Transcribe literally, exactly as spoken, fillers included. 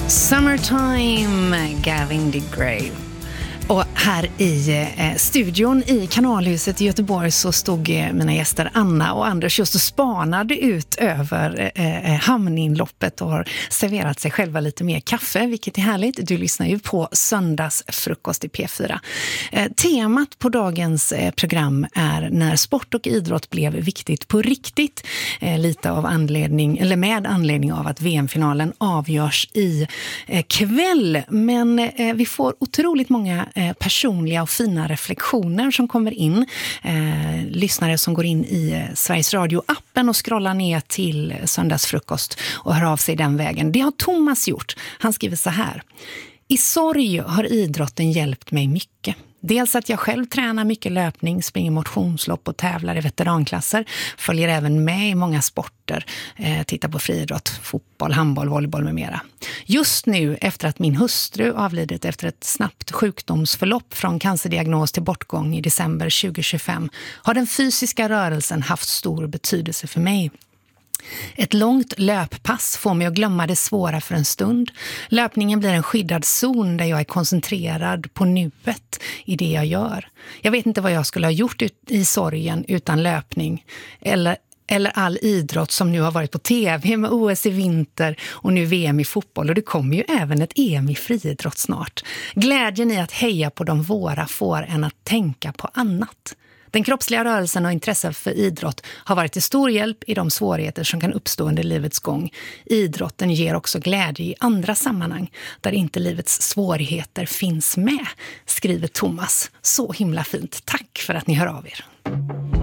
Summertime, Gavin DeGrave. Och här i eh, studion i Kanalhuset i Göteborg så stod eh, mina gäster Anna och Anders just och spanade ut över eh, hamninloppet och har serverat sig själva lite mer kaffe, vilket är härligt. Du lyssnar ju på Söndagsfrukost i P fyra. Eh, temat på dagens eh, program är när sport och idrott blev viktigt på riktigt. Eh, lite av anledning, eller med anledning av att V M-finalen avgörs i eh, kväll. Men eh, vi får otroligt många personliga och fina reflektioner som kommer in. Eh, lyssnare som går in i eh, Sveriges Radio-appen och scrollar ner till Söndagsfrukost och hör av sig den vägen. Det har Thomas gjort. Han skriver så här. I sorg har idrotten hjälpt mig mycket. Dels att jag själv tränar mycket löpning, springer motionslopp och tävlar i veteranklasser. Följer även med i många sporter. Eh, tittar på friidrott, fotboll, handboll, volleyboll med mera. Just nu, efter att min hustru avlidit efter ett snabbt sjukdomsförlopp från cancerdiagnos till bortgång i december tjugo tjugofem, har den fysiska rörelsen haft stor betydelse för mig. Ett långt löppass får mig att glömma det svåra för en stund. Löpningen blir en skyddad zon där jag är koncentrerad på nuet i det jag gör. Jag vet inte vad jag skulle ha gjort i sorgen utan löpning. Eller, eller all idrott som nu har varit på tv med O S i vinter och nu V M i fotboll. Och det kommer ju även ett E M i friidrott snart. Glädjen i att heja på de våra får en att tänka på annat. Den kroppsliga rörelsen och intresset för idrott har varit till stor hjälp i de svårigheter som kan uppstå under livets gång. Idrotten ger också glädje i andra sammanhang där inte livets svårigheter finns med, skriver Thomas. Så himla fint. Tack för att ni hör av er.